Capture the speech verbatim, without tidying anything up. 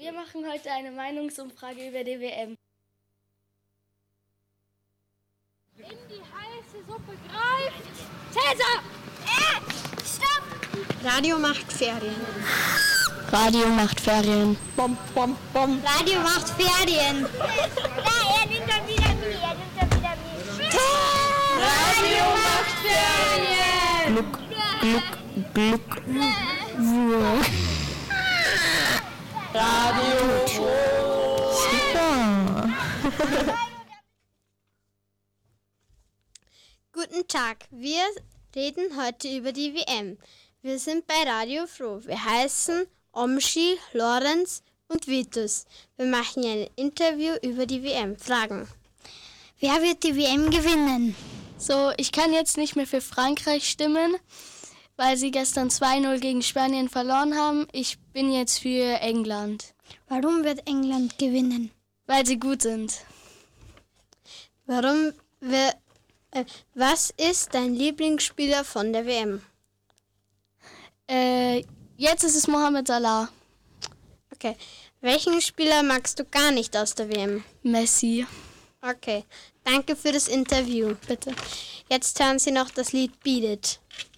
Wir machen heute eine Meinungsumfrage über die W M. In die heiße Suppe greift Cäsar! Äh, stopp! Radio macht Ferien. Radio macht Ferien. Bom, bom, bom. Radio macht Ferien. Ja, er nimmt dann wieder mich. Er nimmt dann wieder mich. Radio macht Ferien. Gluck, gluck, gluck. Wurr. Radio. Super. Guten Tag, wir reden heute über die W M. Wir sind bei Radio Froh. Wir heißen Omshi, Lorenz und Vitus. Wir machen ein Interview über die W M. Fragen. Wer wird die W M gewinnen? So, ich kann jetzt nicht mehr für Frankreich stimmen, weil sie gestern zwei null gegen Spanien verloren haben. Ich bin jetzt für England. Warum wird England gewinnen? Weil sie gut sind. Warum wir, äh, was ist dein Lieblingsspieler von der W M? Äh, jetzt ist es Mohamed Salah. Okay. Welchen Spieler magst du gar nicht aus der W M? Messi. Okay. Danke für das Interview. Bitte. Jetzt hören Sie noch das Lied Beat It.